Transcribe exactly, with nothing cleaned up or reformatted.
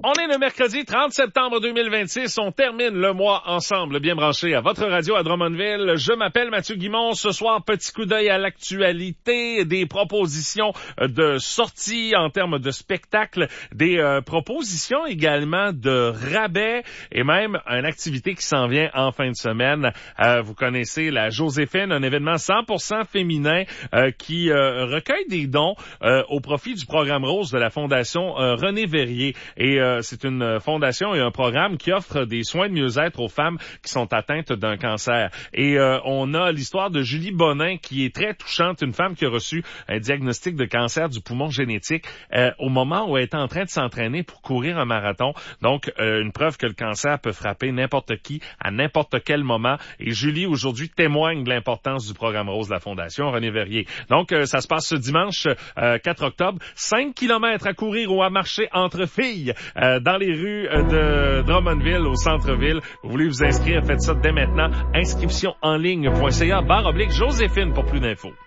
On est le mercredi trente septembre deux mille vingt-six. On termine le mois ensemble, bien branché à votre radio à Drummondville. Je m'appelle Mathieu Guimond. Ce soir, petit coup d'œil à l'actualité, des propositions de sortie en termes de spectacle, des euh, propositions également de rabais et même une activité qui s'en vient en fin de semaine. Euh, vous connaissez la Joséphine, un événement cent pour cent féminin euh, qui euh, recueille des dons euh, au profit du programme Rose de la Fondation euh, René Verrier. Et euh, c'est une fondation et un programme qui offre des soins de mieux-être aux femmes qui sont atteintes d'un cancer. Et euh, on a l'histoire de Julie Bonin qui est très touchante, une femme qui a reçu un diagnostic de cancer du poumon génétique euh, au moment où elle était en train de s'entraîner pour courir un marathon. Donc, euh, une preuve que le cancer peut frapper n'importe qui à n'importe quel moment. Et Julie, aujourd'hui, témoigne de l'importance du programme Rose de la Fondation René Verrier. Donc, euh, ça se passe ce dimanche euh, quatre octobre. cinq kilomètres à courir ou à marcher entre filles euh, dans les rues de Drummondville, au centre-ville. Vous voulez vous inscrire, faites ça dès maintenant. Inscription en ligne.ca, barre oblique Joséphine pour plus d'infos.